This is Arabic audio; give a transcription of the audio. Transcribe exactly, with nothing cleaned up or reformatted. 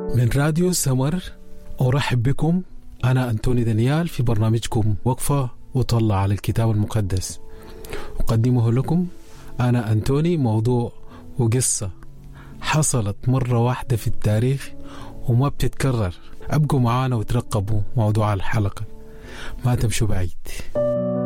من راديو سمر أرحب بكم. أنا أنتوني دانيال في برنامجكم وقفة وطلع على الكتاب المقدس. أقدمه لكم أنا أنتوني موضوع وقصة حصلت مرة واحدة في التاريخ وما بتتكرر. أبقوا معانا وترقبوا موضوع الحلقة، ما تمشوا بعيد.